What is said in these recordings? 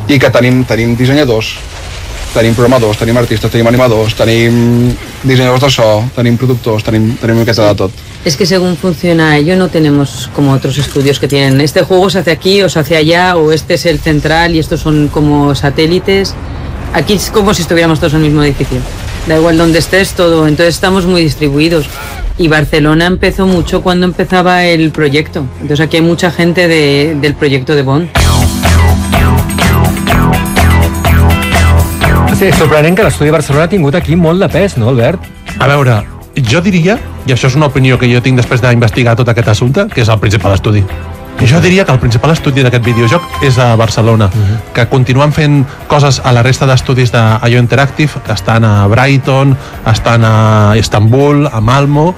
i que tenim dissenyadors, tenim programadors, tenim artistes, tenim animadors, tenim diseñadores de so, tenim productors, tenim una miqueta de tot. Es que según funciona ello no tenemos como otros estudios que tienen este juego se hace aquí o se hace allá o este es el central y estos son como satélites. Aquí es como si estuviéramos todos en el mismo edificio. Da igual donde estés todo, entonces estamos muy distribuidos. Y Barcelona empezó mucho cuando empezaba el proyecto. Entonces aquí hay mucha gente del proyecto de Bond. Sí, és sorprenent que l'estudi de Barcelona ha tingut aquí molt de pes, no, Albert? A veure, jo diria, i això és una opinió que jo tinc després d'investigar tot aquest assumpte, que és el principal estudi. Jo diria que el principal estudi d'aquest videojoc és a Barcelona, que continuen fent coses a la resta d'estudis d'IO Interactive, que estan a Brighton, estan a Istanbul, a Malmo,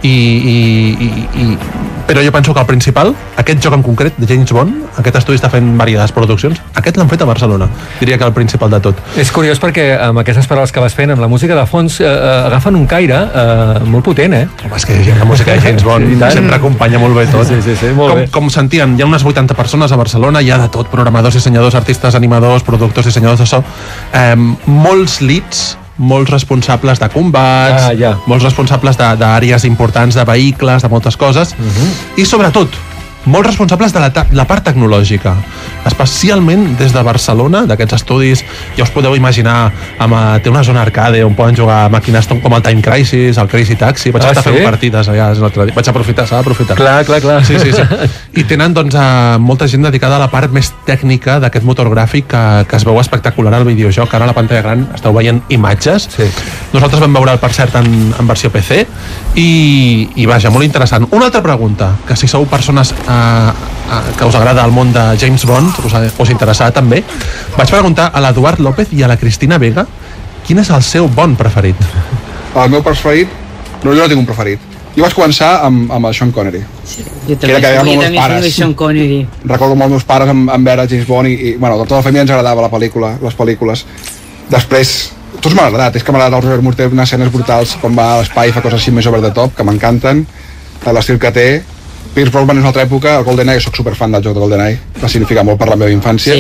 però jo penso que el principal, aquest joc en concret, de James Bond, aquest estudi està fent diverses produccions, aquest l'han fet a Barcelona, diria que el principal de tot. És curiós perquè amb aquestes paraules que vas fent, amb la música de fons, agafen un caire molt potent, Home, és que la música de James Bond sempre acompanya molt bé tot. Sí, molt bé. Com sentien, hi ha unes 80 persones a Barcelona, hi ha de tot, programadors, dissenyadors, artistes, animadors, productors, dissenyadors de so, molts leads, molts responsables de combats, molts responsables d'àrees importants, de vehicles, de moltes coses, i sobretot molts responsables de la part tecnològica, especialment des de Barcelona, d'aquests estudis. Ja us podeu imaginar, té una zona arcade on poden jugar màquines com el Time Crisis, el Crazy Taxi. Vaig estar fent partides allà l'altre dia. Vaig aprofitar, s'ha d'aprofitar. Clar. Sí. I tenen doncs molta gent dedicada a la part més tècnica d'aquest motor gràfic que es veu espectacular al videojoc. Ara a la pantalla gran esteu veient imatges. Nosaltres vam veure'l, per cert, en versió PC i vaja, molt interessant. Una altra pregunta, que si sou persones que us agrada el món de James Bond, us interessarà també. Vaig preguntar a l'Eduard López i a la Cristina Vega quin és el seu Bond preferit. El meu preferit? No, jo no tinc un preferit. Jo vaig començar amb el Sean Connery. Sí, jo també soy Sean Connery. Recordo molt els meus pares en veure James Bond i bueno, tota la família ens agradava les pel·lícules. Després, tots m'ha agradat, és que m'ha agradat el Roger Moore, té unes escenes brutals quan va a l'espai i fa coses així més over the top, que m'encanten, l'estil que té. Pierce Brosnan és una altra època, el GoldenEye, soc superfan del joc de GoldenEye, va significar molt per la meva infància.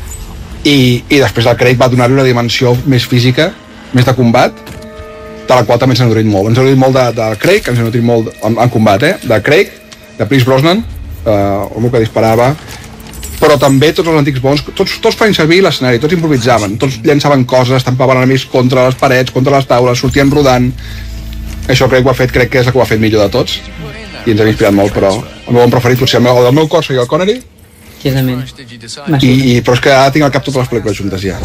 I després el Craig va donar-li una dimensió més física, més de combat, de la qual també ens ha nodrit molt. Ens ha nodrit molt del Craig, ens ha nodrit molt en combat, de Craig, de Pierce Brosnan, el que disparava, però també tots els antics Bonds, tots feien servir l'escenari, tots improvisaven, tots llançaven coses, estampaven enemics contra les parets, contra les taules, sortien rodant. Això crec que és el que ho ha fet millor de tots i ens hem inspirat molt, però el meu preferit potser el meu cor seria el Connery però és que ara tinc al cap totes les pel·lícules juntes ja.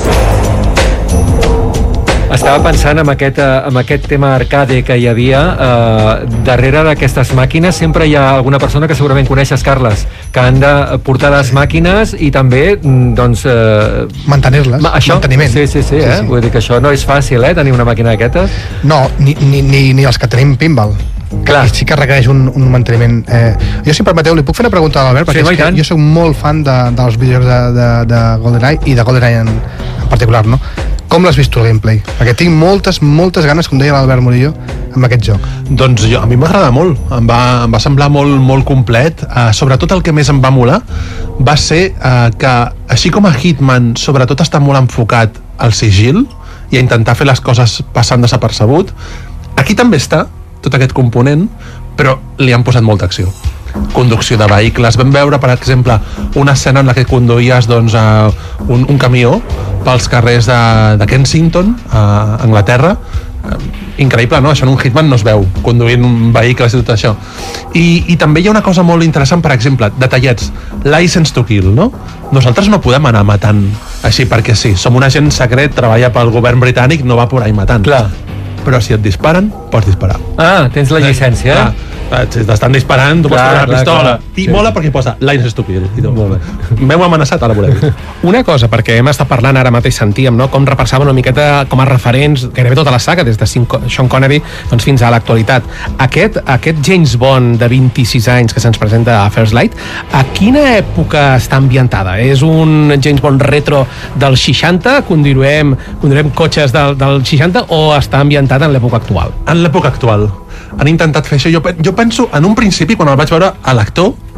Estava pensant en aquest tema arcade que hi havia darrere d'aquestes màquines sempre hi ha alguna persona que segurament coneixes, Carles, que han de portar les màquines i també doncs mantenir-les, manteniment. Sí. Vull dir que això no és fàcil, tenir una màquina d'aquestes. No, ni els que tenim pinball. Clar. Sí que requereix un manteniment. Jo, si em permeteu, li puc fer una pregunta a l'Albert, perquè és que jo soc molt fan dels videojocs de GoldenEye i de GoldenEye en particular, no? Com l'has vist tu, el gameplay? Perquè tinc moltes ganes, com deia l'Albert Murillo, amb aquest joc. Doncs a mi m'agrada molt, em va semblar molt complet. Sobretot el que més em va molar va ser que, així com a Hitman, sobretot està molt enfocat al sigil i a intentar fer les coses passant desapercebut, aquí també està tot aquest component, però li han posat molta acció. Conducció de vehicles. Vam veure, per exemple, una escena en la que conduïes un camió pels carrers de Kensington, a Anglaterra. Increïble, no? Això en un Hitman no es veu, conduint vehicles i tot això. I també hi ha una cosa molt interessant, per exemple, detallets, license to kill, no? Nosaltres no podem anar matant així perquè sí, som un agent secret, treballa pel govern britànic, no va por ahí matant. Clar. Però si et disparen, pots disparar. Tens la llicència. Si t'estan disparant, tu pots treure la pistola. I mola perquè posa license to kill. M'heu amenaçat, ara volem. Una cosa, perquè hem estat parlant ara mateix, sentíem, no?, com repassava una miqueta com a referents gairebé tota la saga, des de Sean Connery fins a l'actualitat. Aquest James Bond de 26 anys que se'ns presenta a First Light, a quina època està ambientada? És un James Bond retro dels 60? Conduirem cotxes del 60 o està ambientada en l'època actual? En l'època actual. Han intentat fer això. Jo penso, en un principi, quan el vaig veure a l'actor,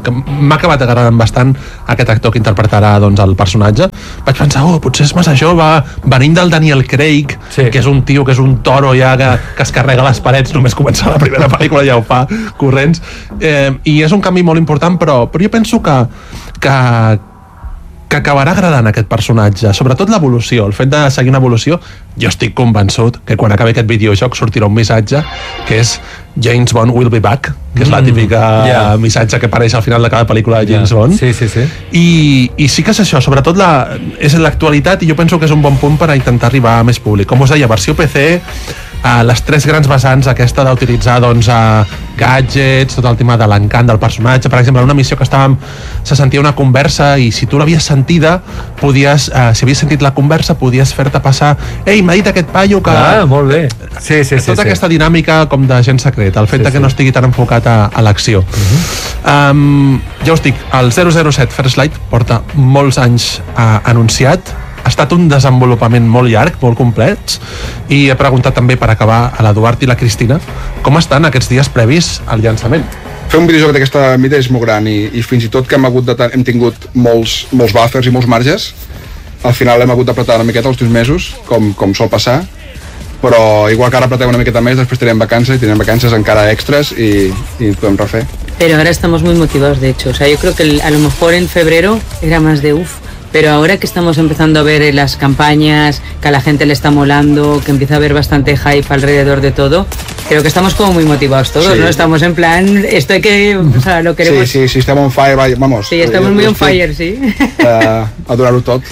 que m'ha acabat agradant bastant aquest actor que interpretarà doncs, el personatge. Vaig pensar, potser és massa jove, venint del Daniel Craig, que és un tio que és un toro ja que es carrega les parets, només començar la primera pel·lícula ja ho fa corrents, i és un canvi molt important, però jo penso que acabarà agradant aquest personatge, sobretot l'evolució, el fet de seguir una evolució. Jo estic convençut que quan acabi aquest videojoc sortirà un missatge que és James Bond will be back, que és la típica missatge que apareix al final de cada pel·lícula de James Bond. Sí. I sí que és això, sobretot és l'actualitat, i jo penso que és un bon punt per a intentar arribar a més públic. Com us deia, versió PC, les tres grans vessants, aquesta d'utilitzar doncs, gadgets, tot el tema de l'encant del personatge. Per exemple, en una missió que se sentia una conversa, i si tu l'havies sentida, podies, si havies sentit la conversa, podies fer-te passar m'ha dit aquest paio que... molt bé. Tota aquesta dinàmica com d'agent secret, el fet que no estigui tan enfocat a l'acció. Ja us dic, el 007 First Light porta molts anys anunciat, ha estat un desenvolupament molt llarg, molt complex, i he preguntat també, per acabar, a l'Eduard i la Cristina com estan aquests dies previs al llançament. Fer un videojoc d'aquesta mida és molt gran, i fins i tot que hem tingut molts buffers i molts marges, al final hem hagut d'apretar una miqueta els 2 mesos, com sol passar, però igual que ara apretem una miqueta més, després tenim vacances, i tenim vacances encara extras y podem refer. Pero ahora estamos muy motivados, de hecho. O sea, yo creo que a lo mejor en febrero era más de pero ahora que estamos empezando a ver las campañas, que a la gente le está molando, que empieza a haber bastante hype alrededor de todo, creo que estamos como muy motivados todos, ¿no? Estamos en plan, esto hay que, o sea, lo queremos... Sí, estamos on fire, vamos. Sí, estamos muy on fire, sí. A donar-ho tot.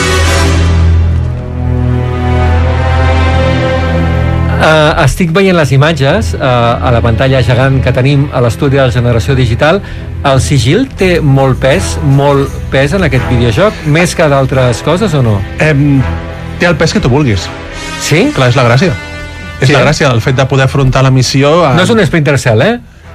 Estic veient les imatges a la pantalla gegant que tenim a l'estudi de la generació digital. El sigil té molt pes en aquest videojoc, més que d'altres coses, o no? Té el pes que tu vulguis. Sí? Clar, és la gràcia. És la gràcia del fet de poder afrontar la missió... No és un Splinter Cell,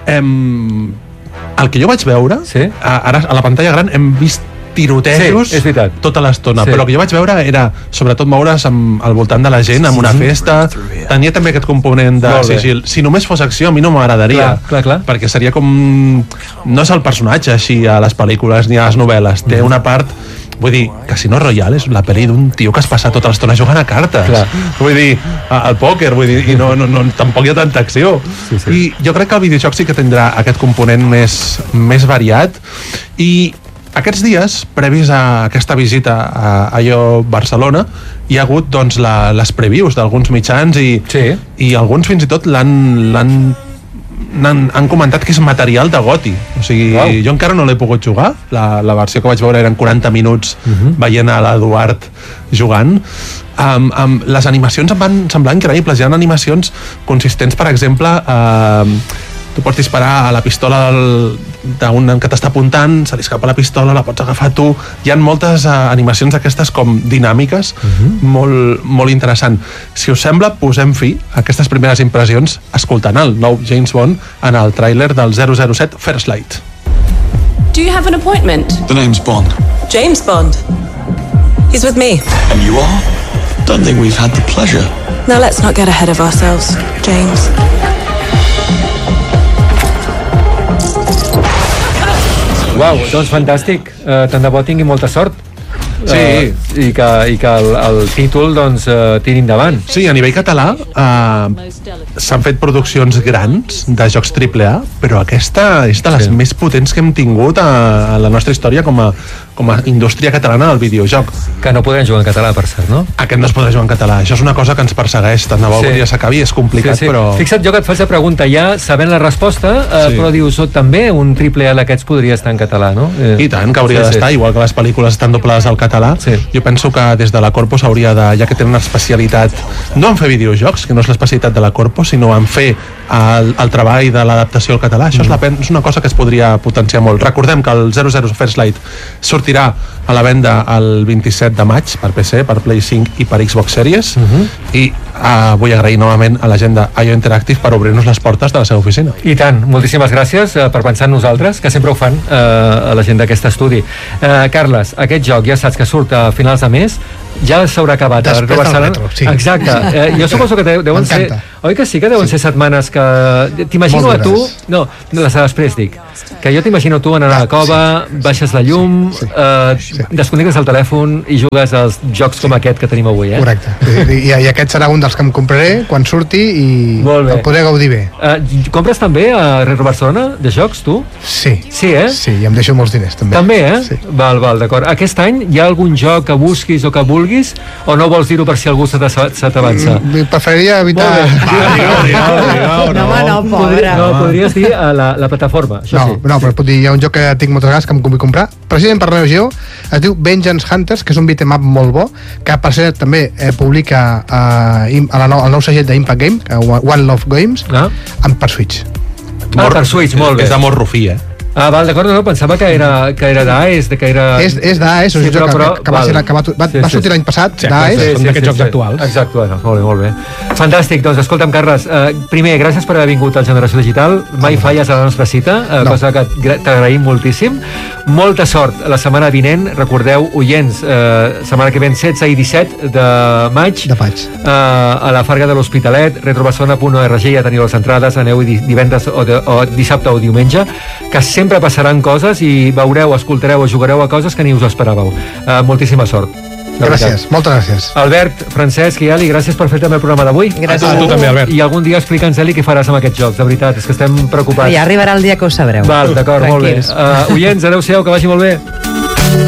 El que jo vaig veure, ara a la pantalla gran hem vist tirotejos tota l'estona, però el que jo vaig veure era sobretot moure's al voltant de la gent, en una festa. Tenia també aquest component de sigil. Si només fos acció, a mi no m'agradaria, perquè seria com... no és el personatge així a les pel·lícules ni a les novel·les, té una part... Vull dir, Casino Royale és la pel·li d'un tio que es passa tota l'estona jugant a cartes. Vull dir, al pòquer, vull dir, i no, tampoc hi ha tanta acció. I jo crec que el videojoc sí que tindrà aquest component més variat, i aquests dies, previs a aquesta visita a Barcelona, hi ha hagut doncs, les previews d'alguns mitjans, i alguns fins i tot han comentat que és material de GOTY. O sigui, jo encara no l'he pogut jugar, la versió que vaig veure eren 40 minuts veient a l'Eduard jugant. Les animacions em van semblar increïbles. Hi ha animacions consistents, per exemple, tu pots disparar a la pistola d'un que t'està apuntant, se li escapa la pistola, la pots agafar tu. Hi ha moltes animacions d'aquestes com dinàmiques, molt interessant. Si us sembla, posem fi a aquestes primeres impressions escoltant el nou James Bond en el tràiler del 007 First Light. Do you have an appointment? The name's Bond. James Bond. He's with me. And you are? Don't think we've had the pleasure. Now let's not get ahead of ourselves, James. Uau, doncs fantàstic. Tant de bo tingui molta sort. I que el títol doncs tiri endavant. Sí, a nivell català s'han fet produccions grans de jocs AAA, però aquesta és de les més potents que hem tingut a la nostra història com a indústria catalana del videojoc. Que no podem jugar en català, per cert, no? Aquest no es podrà jugar en català. Això és una cosa que ens persegueix. Tant de bo algun dia s'acabi, és complicat, però... Fixa't, jo que et faig la pregunta ja sabent la resposta, però dius, també un AAA d'aquests podria estar en català, no? I tant, que hauria d'estar, igual que les pel·lícules estan doblades al català. Jo penso que des de la Corpo s'hauria de, ja que tenen una especialitat, no en fer videojocs, que no és l'especialitat de la Corpo, sinó en fer el treball de l'adaptació al català. Això és una cosa que es podria potenciar molt. Recordem que el 00 First Light sortirà a la venda el 27 de maig per PC, per Play 5 i per Xbox Series, i vull agrair novament a la gent d'IO Interactive per obrir-nos les portes de la seva oficina. I tant, moltíssimes gràcies per pensar en nosaltres, que sempre ho fan a la gent d'aquest estudi. Carles, aquest joc ja saps que surt a finals de mes, ja s'haurà acabat. Després del retro, sí. Exacte. Jo suposo que deuen ser... Oi que sí que deuen ser setmanes que... T'imagino a tu... No, les de després dic. Que jo t'imagino tu anar a la cova, baixes la llum, desconnectes el telèfon i jugues als jocs com aquest que tenim avui, eh? Correcte. I aquest serà un dels que em compraré quan surti i el podré gaudir bé. Compres també a Retro Barcelona de jocs, tu? Sí. Sí, eh? Sí, i em deixo molts diners, també. També, eh? Sí. Val, d'acord. Aquest any hi ha algun joc que busquis o que vulguis o no vols dir-ho per si algú se t'avança? Preferiria evitar... No, pobre. No, podries dir a la plataforma, això sí. No, però hi ha un joc que tinc moltes ganes que em vull comprar, precisament per Neo Geo, es diu Vengeance Hunters, que és un beat'em up molt bo, que per cert també publica el nou segell d'Impact Game, One Love Games, per Switch. Per Switch, molt bé. És d'amor rufí, Val, d'acord, no, pensava que era d'AES, que era... És d'AES, és un joc que va sortir l'any passat, d'AES. Són d'aquests jocs actuals. Exacte, molt bé. Fantàstic, doncs escolta'm, Carles, primer, gràcies per haver vingut al Generació Digital, mai falles a la nostra cita, cosa que t'agraïm moltíssim. Molta sort la setmana vinent, recordeu, oients, setmana que ve 16 i 17 de maig, a la Farga de l'Hospitalet, retrobarcelona.org, ja teniu les entrades, aneu divendres o dissabte o diumenge, que sempre passaran coses i veureu, escoltareu o jugareu a coses que ni us esperàveu. Moltíssima sort. Gràcies, moltes gràcies. Albert, Francesc i Ali, gràcies per fer també el programa d'avui. Gràcies. A tu també, Albert. I algun dia explica'ns, Eli, què faràs amb aquests jocs, de veritat, és que estem preocupats. Ja arribarà el dia que ho sabreu. Val, d'acord, molt bé. Oients, adeu-siau, que vagi molt bé.